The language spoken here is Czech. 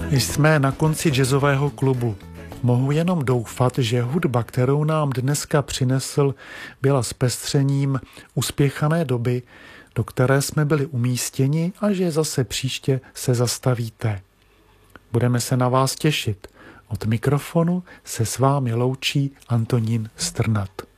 Jsme na konci jazzového klubu. Mohu jenom doufat, že hudba, kterou nám dneska přinesl, byla zpestřením uspěchané doby, do které jsme byli umístěni, a že zase příště se zastavíte. Budeme se na vás těšit. Od mikrofonu se s vámi loučí Antonín Strnad.